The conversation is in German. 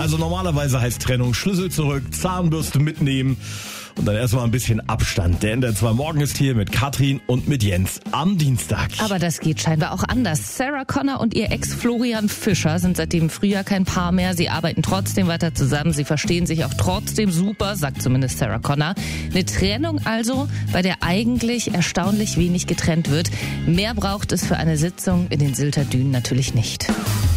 Also normalerweise heißt Trennung Schlüssel zurück, Zahnbürste mitnehmen und dann erstmal ein bisschen Abstand. Der NDR 2 Morgen ist hier mit Katrin und mit Jens am Dienstag. Aber das geht scheinbar auch anders. Sarah Connor und ihr Ex Florian Fischer sind seit dem Frühjahr kein Paar mehr. Sie arbeiten trotzdem weiter zusammen. Sie verstehen sich auch trotzdem super, sagt zumindest Sarah Connor. Eine Trennung also, bei der eigentlich erstaunlich wenig getrennt wird. Mehr braucht es für eine Sitzung in den Sylter Dünen natürlich nicht.